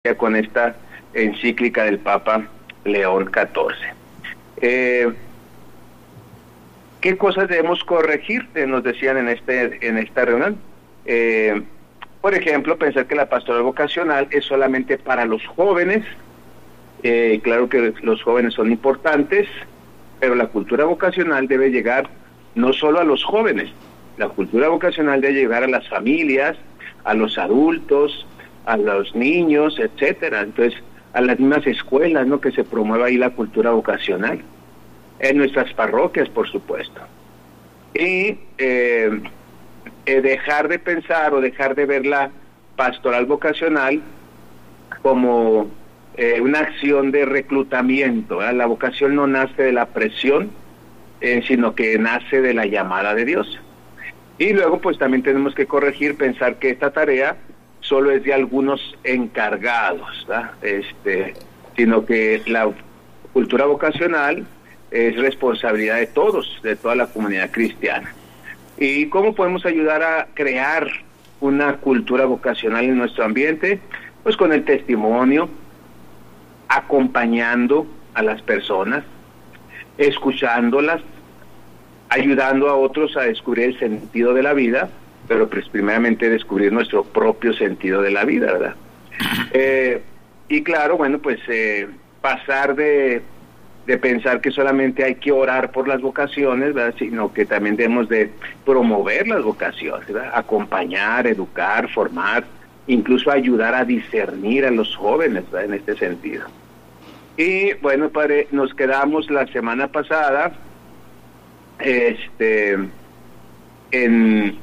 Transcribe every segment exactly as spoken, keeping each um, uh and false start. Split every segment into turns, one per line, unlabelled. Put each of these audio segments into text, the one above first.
con esta encíclica del Papa León catorce. Eh, ¿Qué cosas debemos corregir? Eh, nos decían en, este, en esta reunión. Eh, por ejemplo, pensar que la pastoral vocacional es solamente para los jóvenes. Eh, claro que los jóvenes son importantes, pero la cultura vocacional debe llegar no solo a los jóvenes. La cultura vocacional debe llegar a las familias, a los adultos, a los niños, etcétera. Entonces, a las mismas escuelas, ¿no? Que se promueva ahí la cultura vocacional. En nuestras parroquias, por supuesto. Y eh, eh, dejar de pensar o dejar de ver la pastoral vocacional como eh, una acción de reclutamiento, ¿verdad? La vocación no nace de la presión, eh, sino que nace de la llamada de Dios. Y luego, pues también tenemos que corregir, pensar que esta tarea solo es de algunos encargados, ¿verdad? Este, sino que la cultura vocacional es responsabilidad de todos, de toda la comunidad cristiana. ¿Y cómo podemos ayudar a crear una cultura vocacional en nuestro ambiente? Pues con el testimonio, acompañando a las personas, escuchándolas, ayudando a otros a descubrir el sentido de la vida, pero pues primeramente descubrir nuestro propio sentido de la vida, ¿verdad? Eh, y claro, bueno, pues eh, pasar de, de pensar que solamente hay que orar por las vocaciones, ¿verdad? Sino que también debemos de promover las vocaciones, ¿verdad? Acompañar, educar, formar, incluso ayudar a discernir a los jóvenes, ¿verdad? En este sentido. Y bueno, padre, nos quedamos la semana pasada este, en...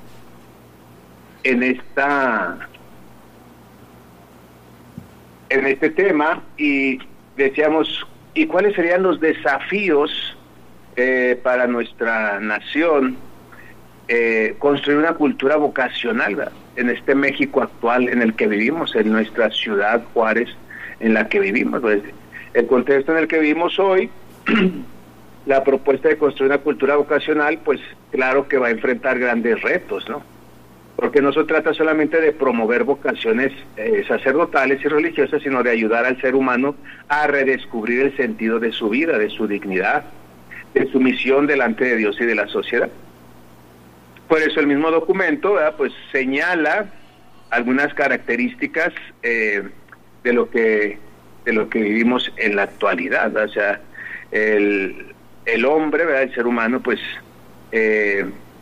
en esta en este tema y decíamos, ¿y cuáles serían los desafíos eh, para nuestra nación eh, construir una cultura vocacional, ¿verdad? En este México actual en el que vivimos, en nuestra ciudad Juárez en la que vivimos? Pues, el contexto en el que vivimos hoy, la propuesta de construir una cultura vocacional, pues claro que va a enfrentar grandes retos, ¿no? Porque no se trata solamente de promover vocaciones eh, sacerdotales y religiosas, sino de ayudar al ser humano a redescubrir el sentido de su vida, de su dignidad, de su misión delante de Dios y de la sociedad. Por eso el mismo documento, ¿verdad? Pues señala algunas características eh, de lo que de lo que vivimos en la actualidad, ¿verdad? O sea, el, el hombre, ¿verdad? El ser humano, pues eh,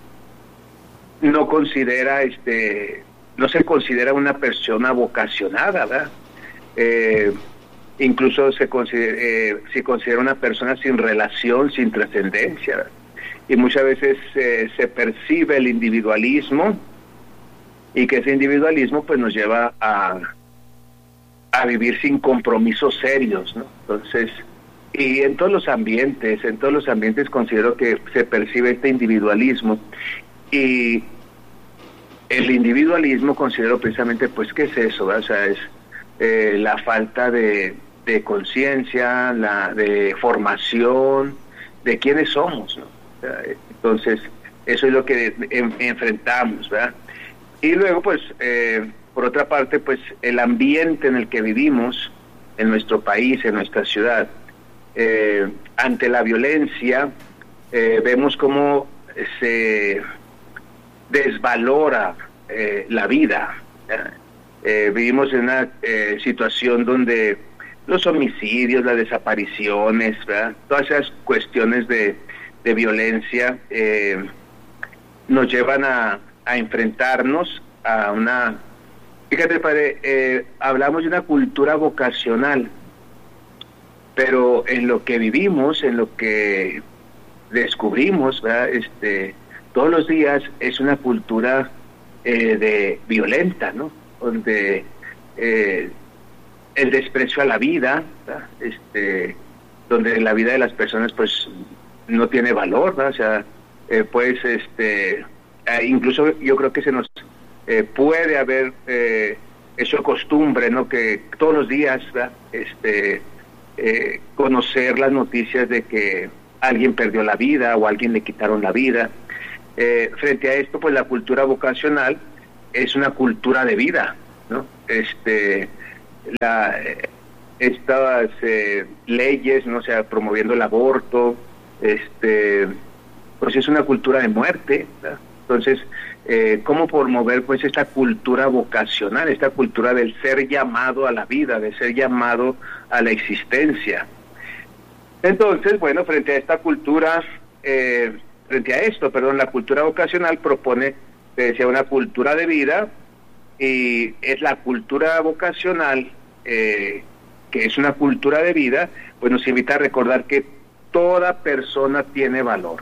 no considera, este, no se considera una persona vocacionada, ¿verdad? Eh, incluso se considera, eh, se considera una persona sin relación, sin trascendencia, ¿verdad? Y muchas veces eh, se percibe el individualismo, y que ese individualismo pues nos lleva a, a vivir sin compromisos serios, ¿no? Entonces, y en todos los ambientes, en todos los ambientes considero que se percibe este individualismo. Y el individualismo considero precisamente, pues, ¿qué es eso? ¿Verdad? O sea, es eh, la falta de, de conciencia, la de formación, de quiénes somos, ¿no? O sea, entonces, eso es lo que en, enfrentamos, ¿verdad? Y luego, pues, eh, por otra parte, pues, el ambiente en el que vivimos, en nuestro país, en nuestra ciudad, eh, ante la violencia, eh, vemos cómo se desvalora eh, la vida. Eh, vivimos en una eh, situación donde los homicidios, las desapariciones, ¿verdad? Todas esas cuestiones de, de violencia eh, nos llevan a, a enfrentarnos a una... Fíjate, padre, eh, hablamos de una cultura vocacional, pero en lo que vivimos, en lo que descubrimos, ¿verdad? Este... todos los días es una cultura eh, de violenta, ¿no? Donde eh, el desprecio a la vida, ¿verdad? Este, donde la vida de las personas pues no tiene valor, ¿verdad? O sea, eh, pues este, eh, incluso yo creo que se nos eh, puede haber eh, eso costumbre, ¿no? Que todos los días, ¿verdad? Este, eh, conocer las noticias de que alguien perdió la vida o a alguien le quitaron la vida. Eh, frente a esto, pues la cultura vocacional es una cultura de vida, ¿no? Este, la, estas eh, leyes, no o sea, promoviendo el aborto, este, pues es una cultura de muerte, ¿verdad? Entonces, eh, ¿cómo promover pues esta cultura vocacional, esta cultura del ser llamado a la vida, de ser llamado a la existencia? Entonces, bueno, frente a esta cultura, eh, frente a esto, perdón, la cultura vocacional propone, te decía, una cultura de vida, y es la cultura vocacional, eh, que es una cultura de vida, pues nos invita a recordar que toda persona tiene valor.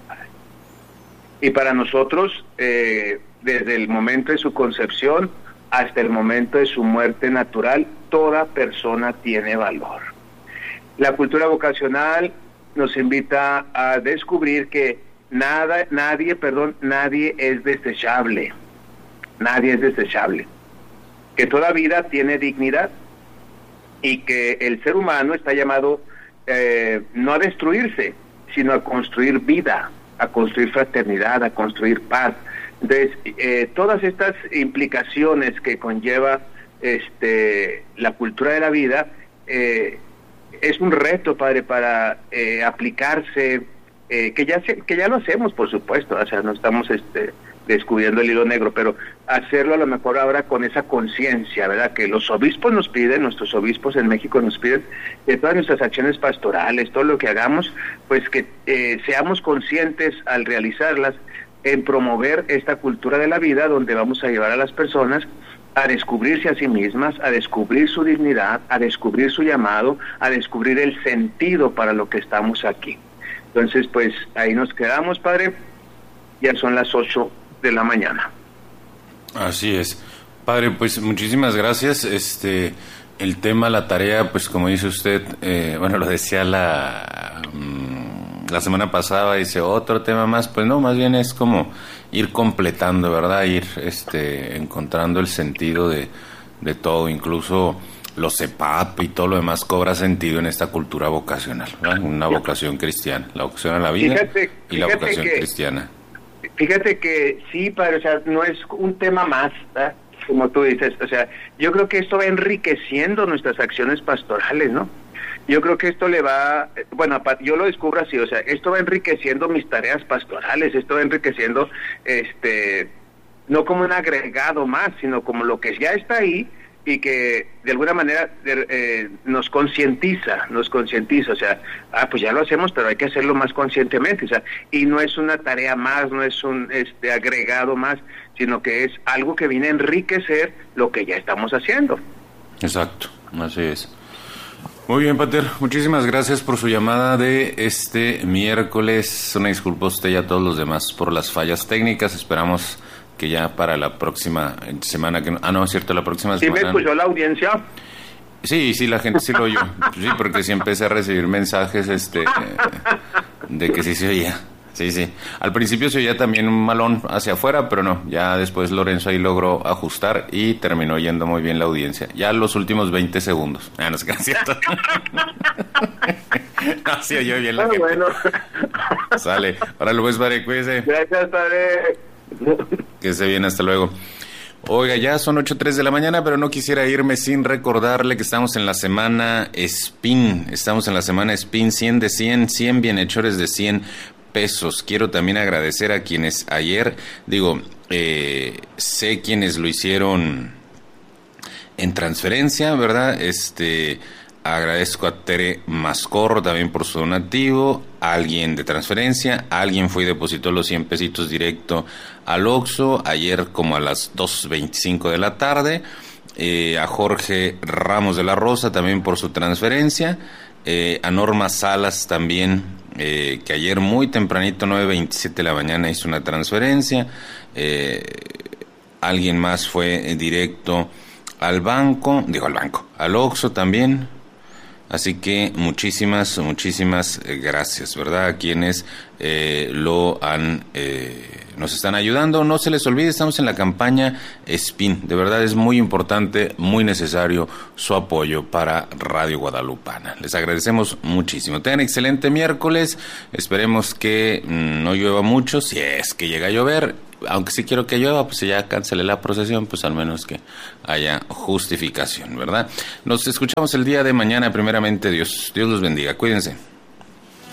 Y para nosotros, eh, desde el momento de su concepción hasta el momento de su muerte natural, toda persona tiene valor. La cultura vocacional nos invita a descubrir que nada, nadie, perdón, nadie es desechable. Nadie es desechable. Que toda vida tiene dignidad y que el ser humano está llamado eh, no a destruirse, sino a construir vida, a construir fraternidad, a construir paz. Entonces, eh, todas estas implicaciones que conlleva este la cultura de la vida, eh, es un reto, padre, para eh, aplicarse, eh, que ya se, que ya lo hacemos, por supuesto, o sea, no estamos este descubriendo el hilo negro, pero hacerlo a lo mejor ahora con esa conciencia, ¿verdad? Que los obispos nos piden, nuestros obispos en México nos piden, de todas nuestras acciones pastorales, todo lo que hagamos, pues que eh, seamos conscientes al realizarlas en promover esta cultura de la vida, donde vamos a llevar a las personas a descubrirse a sí mismas, a descubrir su dignidad, a descubrir su llamado, a descubrir el sentido para lo que estamos aquí. Entonces, pues ahí nos quedamos, padre. Ya son las ocho de la mañana.
Así es. Padre, pues muchísimas gracias. Este, el tema, la tarea, pues como dice usted, eh, bueno, lo decía la, la semana pasada, dice otro tema más, pues no, más bien es como ir completando, ¿verdad? Ir este, encontrando el sentido de, de todo, incluso los C E P A P y todo lo demás cobra sentido en esta cultura vocacional, ¿verdad? Una vocación cristiana, la vocación a la vida fíjate, y la vocación que... cristiana.
Fíjate que sí, padre, o sea, no es un tema más, ¿verdad? Como tú dices, o sea, yo creo que esto va enriqueciendo nuestras acciones pastorales, ¿no? Yo creo que esto le va, bueno, yo lo descubro así, o sea, esto va enriqueciendo mis tareas pastorales, esto va enriqueciendo, este, no como un agregado más, sino como lo que ya está ahí, y que de alguna manera eh, nos concientiza, nos concientiza, o sea, ah, pues ya lo hacemos, pero hay que hacerlo más conscientemente, o sea, y no es una tarea más, no es un este agregado más, sino que es algo que viene a enriquecer lo que ya estamos haciendo.
Exacto, así es. Muy bien, Pater, muchísimas gracias por su llamada de este miércoles. Una disculpa a usted y a todos los demás por las fallas técnicas, esperamos que ya para la próxima semana, que ah, no, es cierto, la próxima
semana... ¿Sí me escuchó la audiencia?
Sí, sí, la gente sí lo oyó, sí, porque sí empecé a recibir mensajes este de que sí se oía, sí, sí. Al principio se oía también un malón hacia afuera, pero no, ya después Lorenzo ahí logró ajustar y terminó yendo muy bien la audiencia. Ya los últimos veinte segundos. Ah, no sé qué es cierto. No, sí oyó bien la ah, gente. Bueno. Sale, ahora lo ves, padre, cuídese.
Gracias, padre.
Que se viene, hasta luego. Oiga, ya son ocho tres de la mañana, pero no quisiera irme sin recordarle que estamos en la semana Spin. Estamos en la semana Spin, cien de cien, cien bienhechores de cien pesos. Quiero también agradecer a quienes ayer, digo, eh, sé quienes lo hicieron en transferencia, ¿verdad? Este... Agradezco a Tere Mascorro también por su donativo, a alguien de transferencia, a alguien fue y depositó los cien pesitos directo al Oxxo, ayer como a las dos veinticinco de la tarde, eh, a Jorge Ramos de la Rosa también por su transferencia, eh, a Norma Salas también, eh, que ayer muy tempranito, nueve veintisiete de la mañana, hizo una transferencia, eh, alguien más fue directo al banco, digo al banco, al Oxxo también. Así que muchísimas, muchísimas gracias, ¿verdad? A quienes eh, lo han, eh, nos están ayudando. No se les olvide, estamos en la campaña Spin. De verdad es muy importante, muy necesario su apoyo para Radio Guadalupana. Les agradecemos muchísimo. Tengan excelente miércoles. Esperemos que mmm, no llueva mucho, si es que llega a llover. aunque sí quiero que llueva, pues si ya cancelé la procesión, pues al menos que haya justificación, ¿verdad? Nos escuchamos el día de mañana, primeramente Dios. Dios los bendiga, cuídense.